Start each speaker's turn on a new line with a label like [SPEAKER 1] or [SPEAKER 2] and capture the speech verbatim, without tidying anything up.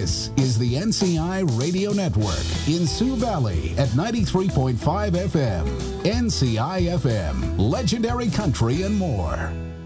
[SPEAKER 1] This is the N C I Radio Network in Sioux Valley at ninety-three point five F M. N C I F M, legendary country and more.